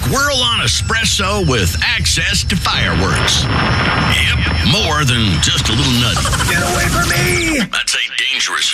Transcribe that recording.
Whirl on espresso with access to fireworks. Yep, more than just a little nutty. Get away from me! That's